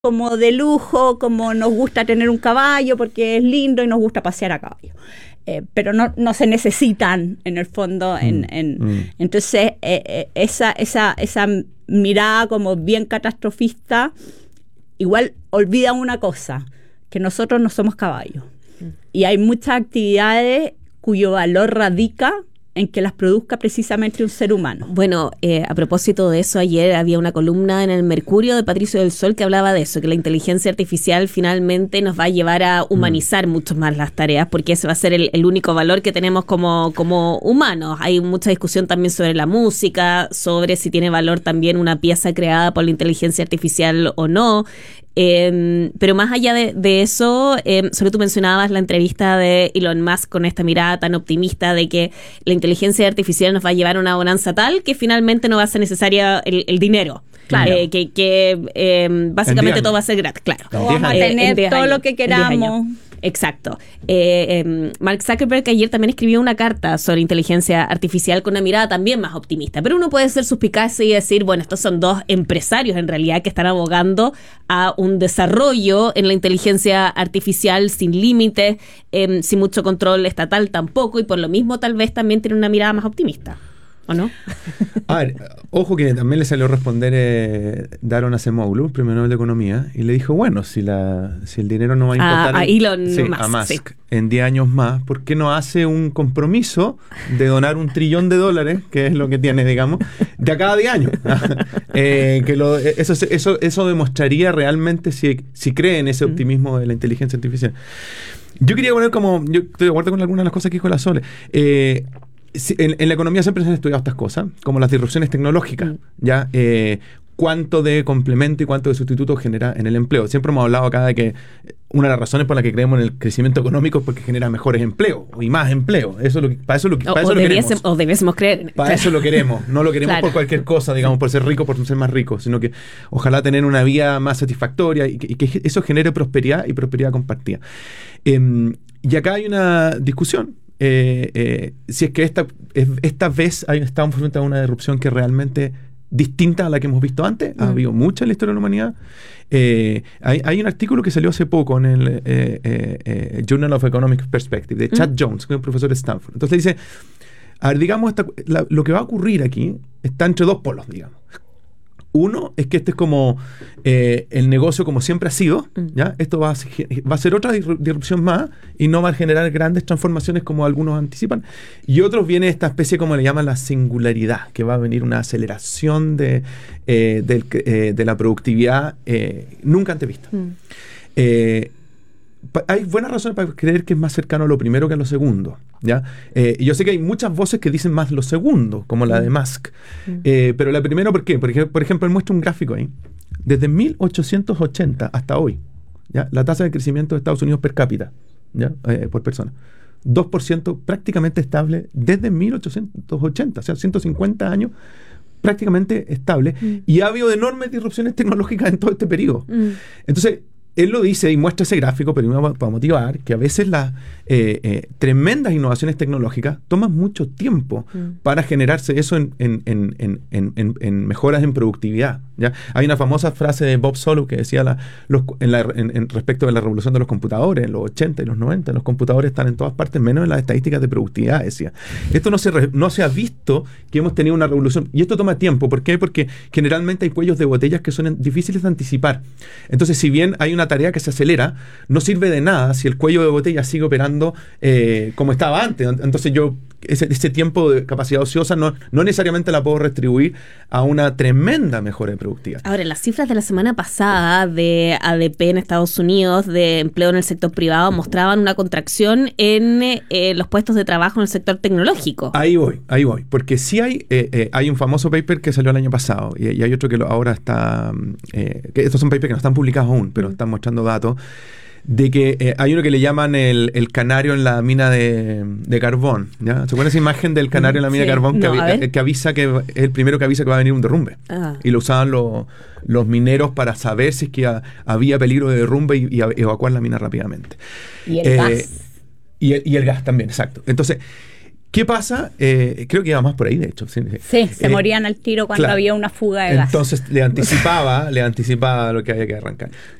como de lujo, como nos gusta tener un caballo porque es lindo y nos gusta pasear a caballo. Pero no se necesitan en el fondo. Entonces, esa mirada como bien catastrofista igual olvida una cosa, que nosotros no somos caballos. Y hay muchas actividades cuyo valor radica en que las produzca precisamente un ser humano. Bueno, a propósito de eso, ayer había una columna en el Mercurio de Patricio del Sol que hablaba de eso, que la inteligencia artificial finalmente nos va a llevar a humanizar mucho más las tareas, porque ese va a ser el único valor que tenemos como humanos. Hay mucha discusión también sobre la música, sobre si tiene valor también una pieza creada por la inteligencia artificial o no. Pero más allá de eso, solo tú mencionabas la entrevista de Elon Musk con esta mirada tan optimista de que la inteligencia artificial nos va a llevar a una bonanza tal que finalmente no va a ser necesaria el dinero. Claro. Básicamente todo va a ser gratis, claro. Vamos a tener todo lo que queramos. Exacto. Mark Zuckerberg ayer también escribió una carta sobre inteligencia artificial con una mirada también más optimista, pero uno puede ser suspicaz y decir, bueno, estos son dos empresarios en realidad que están abogando a un desarrollo en la inteligencia artificial sin límites, sin mucho control estatal tampoco, y por lo mismo tal vez también tienen una mirada más optimista. ¿O no? A ver, ojo que también le salió a responder Daron Acemoglu, premio Nobel de Economía, y le dijo, bueno, si el dinero no va a importar a Elon Musk, a Musk en 10 años más, ¿por qué no hace un compromiso de donar $1 trillón, que es lo que tiene, digamos, de a cada 10 años? Eso demostraría realmente si cree en ese optimismo de la inteligencia artificial. Yo quería poner yo estoy de acuerdo con algunas de las cosas que dijo la Sole. En la economía siempre se han estudiado estas cosas, como las disrupciones tecnológicas, ¿ya? Cuánto de complemento y cuánto de sustituto genera en el empleo. Siempre hemos hablado acá de que una de las razones por las que creemos en el crecimiento económico es porque genera mejores empleos y más empleo. Para eso lo queremos. O debiésemos creer. Para eso lo queremos. No lo queremos por cualquier cosa, digamos, por ser rico, por ser más rico, sino que ojalá tener una vida más satisfactoria y que eso genere prosperidad y prosperidad compartida. Y acá hay una discusión. Si es que esta vez estamos frente a una disrupción que realmente distinta a la que hemos visto antes. Ha habido mucha en la historia de la humanidad. Hay un artículo que salió hace poco en el Journal of Economic Perspective de Chad Jones, que es un profesor de Stanford. Entonces dice, a ver, digamos, lo que va a ocurrir aquí está entre dos polos, digamos. Uno es que este es como el negocio como siempre ha sido, ¿ya? Esto va a ser otra disrupción más y no va a generar grandes transformaciones como algunos anticipan. Y otros viene esta especie, como le llaman, la singularidad, que va a venir una aceleración de la productividad nunca antes vista. Hay buenas razones para creer que es más cercano a lo primero que a lo segundo, ¿ya? Y yo sé que hay muchas voces que dicen más lo segundo, como la de Musk. Pero la primera, ¿por qué? Porque, por ejemplo, él muestra un gráfico ahí. Desde 1880 hasta hoy, ¿ya? La tasa de crecimiento de Estados Unidos per cápita, ¿ya? Por persona. 2% prácticamente estable desde 1880, o sea, 150 años prácticamente estable. Y ha habido enormes disrupciones tecnológicas en todo este periodo. Entonces, él lo dice y muestra ese gráfico, pero para motivar que a veces las tremendas innovaciones tecnológicas toman mucho tiempo para generarse eso en mejoras en productividad, ¿ya? Hay una famosa frase de Bob Solow que decía respecto de la revolución de los computadores, en los 80 y los 90, los computadores están en todas partes, menos en las estadísticas de productividad, decía. Esto no se ha visto que hemos tenido una revolución, y esto toma tiempo. ¿Por qué? Porque generalmente hay cuellos de botellas que son difíciles de anticipar. Entonces, si bien hay una tarea que se acelera, no sirve de nada si el cuello de botella sigue operando como estaba antes. Entonces ese tiempo de capacidad ociosa no necesariamente la puedo retribuir a una tremenda mejora de productividad. Ahora, las cifras de la semana pasada de ADP en Estados Unidos, de empleo en el sector privado, mostraban una contracción en los puestos de trabajo en el sector tecnológico. Ahí voy, porque sí hay un famoso paper que salió el año pasado y hay otro que ahora está, que estos son papers que no están publicados aún, pero están mostrando datos de que hay uno que le llaman el canario en la mina de carbón, ¿ya? ¿Se acuerdan esa imagen del canario en la mina de carbón que avisa que es el primero que avisa que va a venir un derrumbe? Y lo usaban los mineros para saber si es que había peligro de derrumbe y evacuar la mina rápidamente. Y el gas. Y el gas también, exacto. Entonces, ¿Qué pasa? Creo que iba más por ahí, de hecho. Sí, se morían al tiro cuando había una fuga de gas. Entonces le anticipaba lo que había que arrancar.